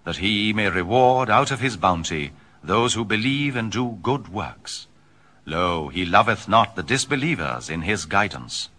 that he may reward out of his bounty those who believe and do good works. Lo, he loveth not the disbelievers in his guidance.